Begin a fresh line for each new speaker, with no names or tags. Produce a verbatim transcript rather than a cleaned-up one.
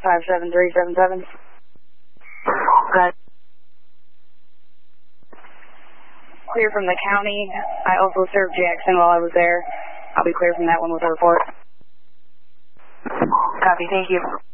five seven three seven seven.
Got it.
Clear from the county. I also served Jackson while I was there. I'll be clear from that one with a report.
Copy, thank you.